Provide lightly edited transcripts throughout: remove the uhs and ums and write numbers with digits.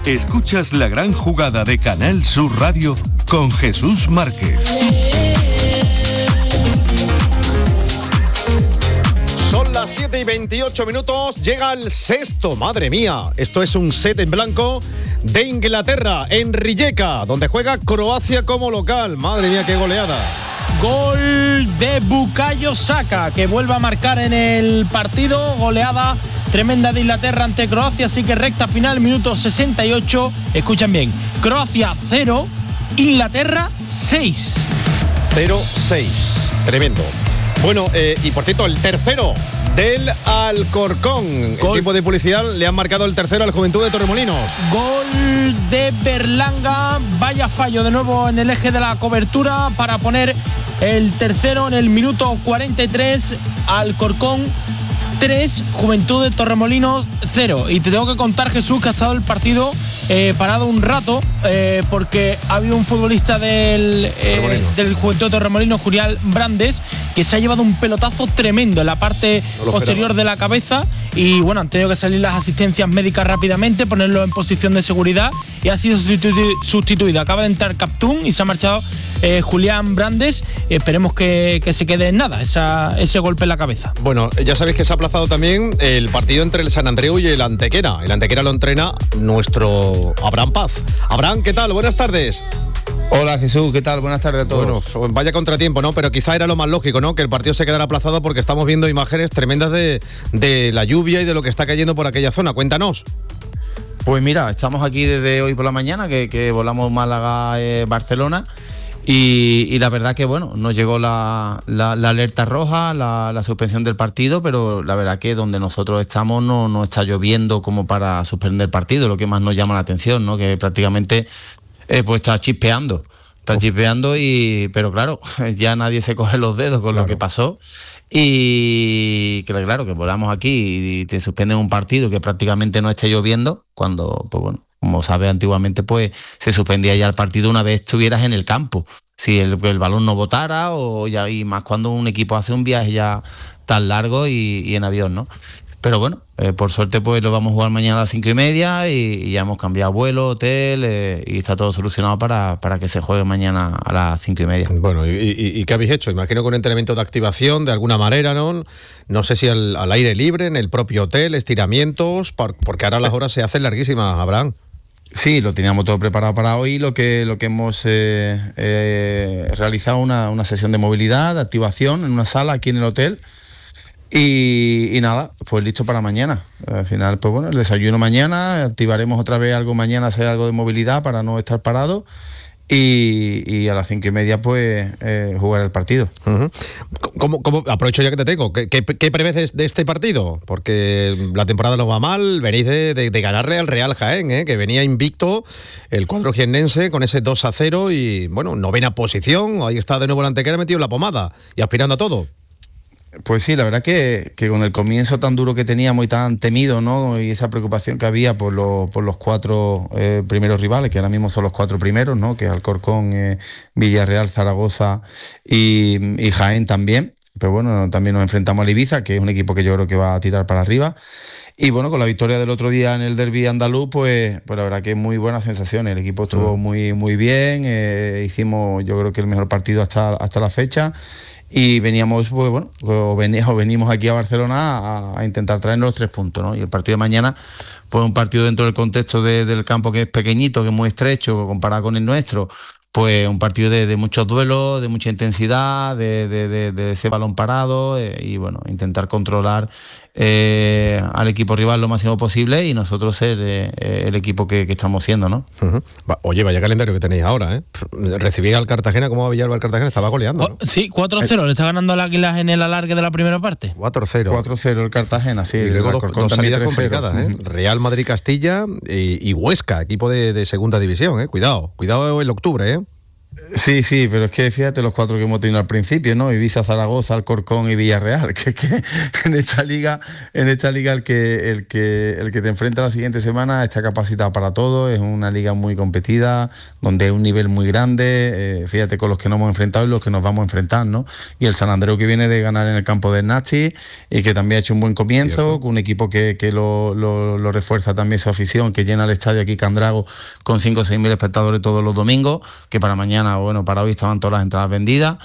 Escuchas la gran jugada de Canal Sur Radio con Jesús Márquez. Son las 7:28, llega el sexto, madre mía, esto es un set en blanco de Inglaterra, en Rijeka, donde juega Croacia como local. Madre mía, qué goleada. Gol de Bukayo Saka, que vuelve a marcar en el partido. Goleada tremenda de Inglaterra ante Croacia, así que recta final, minuto 68. Escuchen bien, Croacia 0, Inglaterra 6. 0-6, tremendo. Bueno, y por cierto, el tercero del Alcorcón. El equipo de publicidad le han marcado el tercero al Juventud de Torremolinos. Gol de Berlanga. Vaya fallo de nuevo en el eje de la cobertura para poner el tercero en el minuto 43. Alcorcón 3, Juventud de Torremolinos 0. Y te tengo que contar, Jesús, que ha estado el partido parado un rato porque ha habido un futbolista del Juventud de Torremolinos, Julián Brandes, que se ha llevado un pelotazo tremendo en la parte posterior de la cabeza. Y bueno, han tenido que salir las asistencias médicas rápidamente, ponerlo en posición de seguridad, y ha sido sustituido. Acaba de entrar Captún y se ha marchado Julián Brandes. Esperemos que se quede en nada ese golpe en la cabeza. Bueno, ya sabéis que se ha aplazado también el partido entre el San Andreu y el Antequera. El Antequera lo entrena nuestro Abraham Paz. Abraham, ¿qué tal? Buenas tardes. Hola Jesús, ¿qué tal? Buenas tardes a todos. Bueno, vaya contratiempo, ¿no? Pero quizá era lo más lógico, ¿no? Que el partido se quedara aplazado porque estamos viendo imágenes tremendas de la lluvia y de lo que está cayendo por aquella zona. Cuéntanos. Pues mira, estamos aquí desde hoy por la mañana, que volamos Málaga-Barcelona. Y la verdad que bueno, nos llegó la alerta roja, la suspensión del partido, pero la verdad que donde nosotros estamos no está lloviendo como para suspender el partido, lo que más nos llama la atención, ¿no? Que prácticamente pues está chispeando, pero claro, ya nadie se coge los dedos con lo que pasó. Y claro, que volamos aquí y te suspenden un partido que prácticamente no esté lloviendo, cuando, pues bueno, como sabes, antiguamente pues se suspendía ya el partido una vez estuvieras en el campo, si el balón no botara, y más cuando un equipo hace un viaje ya tan largo y en avión, ¿no? Pero bueno, por suerte pues lo vamos a jugar mañana a las 5:30 y ya hemos cambiado vuelo, hotel, y está todo solucionado para que se juegue mañana a las 5:30. Bueno, ¿y qué habéis hecho? Imagino que un entrenamiento de activación de alguna manera, ¿no? No sé si al aire libre, en el propio hotel, estiramientos, porque ahora las horas se hacen larguísimas, Abraham. Sí, lo teníamos todo preparado para hoy. Lo que hemos realizado una sesión de movilidad, de activación en una sala aquí en el hotel. Y nada, pues listo para mañana. Al final, pues bueno, el desayuno mañana, activaremos otra vez algo mañana, hacer algo de movilidad para no estar parado. Y a las 5:30 pues jugar el partido. Uh-huh. ¿Cómo aprovecho ya que te tengo? ¿Qué prevés de este partido? Porque la temporada no va mal, venís de ganarle al Real Jaén, que venía invicto el cuadro jiennense con ese 2-0 y bueno, novena posición, ahí está de nuevo el Antequera metido en la pomada y aspirando a todo. Pues sí, la verdad que con el comienzo tan duro que teníamos y tan temido, ¿no? Y esa preocupación que había por los cuatro primeros rivales, que ahora mismo son los cuatro primeros, ¿no? Que Alcorcón, Villarreal, Zaragoza y Jaén también. Pero bueno, también nos enfrentamos al Ibiza, que es un equipo que yo creo que va a tirar para arriba. Y bueno, con la victoria del otro día en el derbi andaluz, pues la verdad que muy buenas sensaciones. El equipo estuvo muy, muy bien. Hicimos, yo creo que el mejor partido hasta la fecha. Y veníamos, pues bueno, venimos aquí a Barcelona a intentar traernos los 3 puntos, ¿no? Y el partido de mañana, pues un partido dentro del contexto del campo, que es pequeñito, que es muy estrecho, comparado con el nuestro, pues un partido de muchos duelos, de mucha intensidad, de ese balón parado, y bueno, intentar controlar al equipo rival lo máximo posible y nosotros ser el equipo que estamos siendo, ¿no? Uh-huh. Oye, vaya calendario que tenéis ahora, ¿eh? Recibí al Cartagena, ¿cómo va Villalba el Cartagena? Estaba goleando, ¿no? Sí, 4-0, le está ganando al Águilas en el alargue de la primera parte. 4-0. 4-0 el Cartagena, sí. Y luego dos salidas complicadas, ¿eh? Real Madrid-Castilla y Huesca, equipo de segunda división, ¿eh? Cuidado el octubre, ¿eh? Sí, pero es que fíjate los 4 que hemos tenido al principio, ¿no? Ibiza, Zaragoza, Alcorcón y Villarreal, que en esta liga el que te enfrenta la siguiente semana está capacitado para todo, es una liga muy competida, donde hay un nivel muy grande, fíjate con los que nos hemos enfrentado y los que nos vamos a enfrentar, ¿no? Y el San Andreu, que viene de ganar en el campo del Nachi y que también ha hecho un buen comienzo, con un equipo que lo refuerza también su afición, que llena el estadio aquí Candrago con 5 o 6 mil espectadores todos los domingos, que para mañana, bueno, para hoy estaban todas las entradas vendidas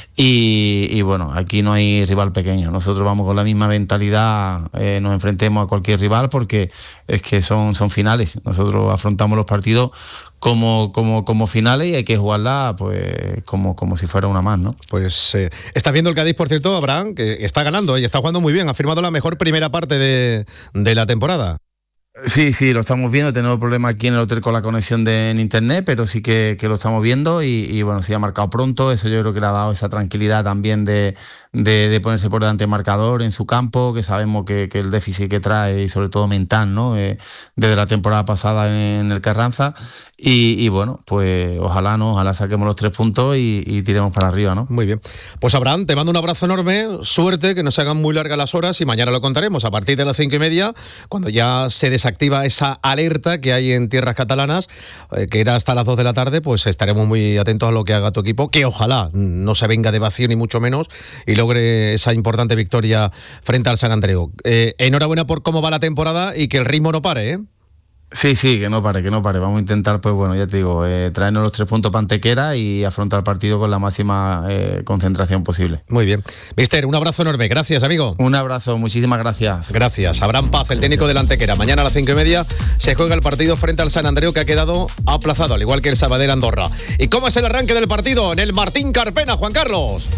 y bueno, aquí no hay rival pequeño. Nosotros vamos con la misma mentalidad, nos enfrentemos a cualquier rival porque es que son finales. Nosotros afrontamos los partidos como finales y hay que jugarla pues como si fuera una más, ¿no? Pues está viendo el Cádiz, por cierto, Abraham, que está ganando y está jugando muy bien, ha firmado la mejor primera parte de la temporada. Sí, lo estamos viendo. Tenemos problemas aquí en el hotel con la conexión en internet, pero sí que lo estamos viendo y bueno, se ha marcado pronto. Eso yo creo que le ha dado esa tranquilidad también de ponerse por delante del marcador en su campo, que sabemos que el déficit que trae y sobre todo mental, ¿no? Desde la temporada pasada en el Carranza y bueno, pues ojalá saquemos los 3 puntos y tiremos para arriba, ¿no? Muy bien. Pues Abraham, te mando un abrazo enorme, suerte, que no se hagan muy largas las horas y mañana lo contaremos a partir de las 5:30, cuando ya se desactiva esa alerta que hay en tierras catalanas, que era hasta las 2 de la tarde, pues estaremos muy atentos a lo que haga tu equipo, que ojalá no se venga de vacío ni mucho menos y logre esa importante victoria frente al San Andreu. Enhorabuena por cómo va la temporada y que el ritmo no pare, ¿eh? Sí, que no pare. Vamos a intentar, pues bueno, ya te digo, traernos los 3 puntos para Antequera y afrontar el partido con la máxima concentración posible. Muy bien. Mister, un abrazo enorme. Gracias, amigo. Un abrazo, muchísimas gracias. Gracias. Abraham Paz, el técnico del Antequera. Mañana a las 5:30 se juega el partido frente al San Andreu, que ha quedado aplazado, al igual que el Sabadell Andorra. ¿Y cómo es el arranque del partido en el Martín Carpena, Juan Carlos?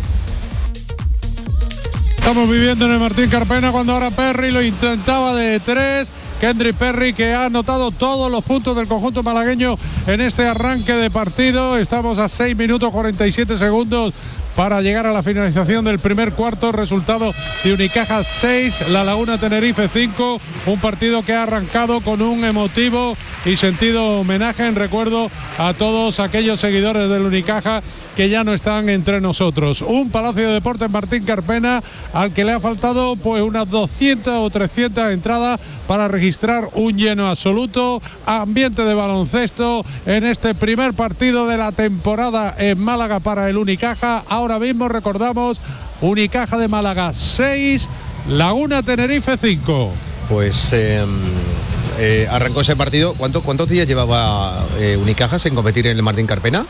Estamos viviendo en el Martín Carpena cuando ahora Perry lo intentaba de 3. Kendrick Perry, que ha anotado todos los puntos del conjunto malagueño en este arranque de partido. Estamos a 6 minutos 47 segundos para llegar a la finalización del primer cuarto. Resultado de Unicaja 6, La Laguna Tenerife 5. Un partido que ha arrancado con un emotivo y sentido homenaje en recuerdo a todos aquellos seguidores del Unicaja que ya no están entre nosotros. Un Palacio de Deportes Martín Carpena al que le ha faltado pues unas 200 o 300 entradas para registrar un lleno absoluto. Ambiente de baloncesto en este primer partido de la temporada en Málaga para el Unicaja. Ahora mismo recordamos, Unicaja de Málaga 6, Laguna Tenerife 5. Pues arrancó ese partido. ¿Cuántos días llevaba Unicaja sin competir en el Martín Carpena?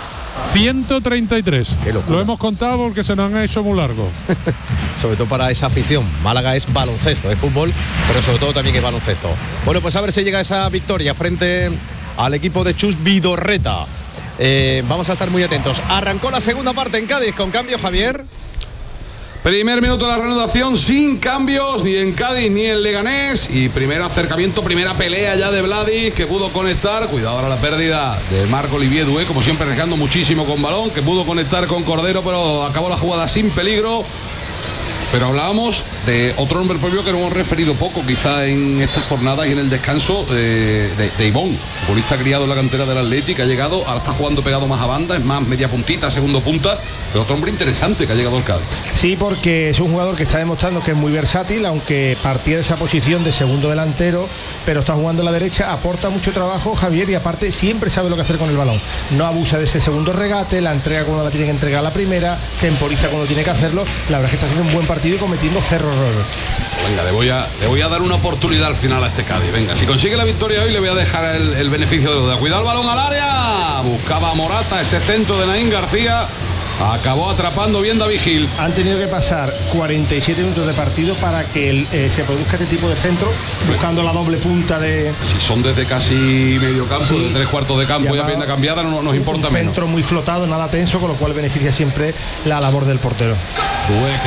133. Qué locura. Lo hemos contado porque se nos han hecho muy largo. Sobre todo para esa afición. Málaga es baloncesto, es fútbol, pero sobre todo también es baloncesto. Bueno, pues a ver si llega esa victoria frente al equipo de Chus Vidorreta. Vamos a estar muy atentos. Arrancó la segunda parte en Cádiz con cambio, Javier. Primer minuto de la reanudación sin cambios ni en Cádiz ni en Leganés y primer acercamiento, primera pelea ya de Vladi, que pudo conectar. Cuidado ahora la pérdida de Marc Olivier Doué, como siempre arriesgando muchísimo con balón, que pudo conectar con Cordero, pero acabó la jugada sin peligro. Pero hablábamos de otro nombre propio que no hemos referido poco, quizá en estas jornadas y en el descanso, de Ivón, futbolista criado en la cantera del Atleti, que ha llegado, ahora está jugando pegado más a banda, es más media puntita, segundo punta, pero otro hombre interesante que ha llegado al Cádiz. Sí, porque es un jugador que está demostrando que es muy versátil, aunque partía de esa posición de segundo delantero, pero está jugando a la derecha, aporta mucho trabajo, Javier, y aparte siempre sabe lo que hacer con el balón. No abusa de ese segundo regate, la entrega cuando la tiene que entregar la primera, temporiza cuando tiene que hacerlo. La verdad es que está haciendo un buen partido y cometiendo 0 errores. Venga, le voy a dar una oportunidad al final a este Cádiz. Venga, si consigue la victoria hoy le voy a dejar el beneficio de duda. Cuidado el balón al área. Buscaba a Morata ese centro de Naín García. Acabó atrapando bien David Gil. Han tenido que pasar 47 minutos de partido para que se produzca este tipo de centro, buscando la doble punta de... Si son desde casi medio campo, sí, de 3/4 de campo, ya pierna cambiada, no nos importa menos. Un centro muy flotado, nada tenso, con lo cual beneficia siempre la labor del portero.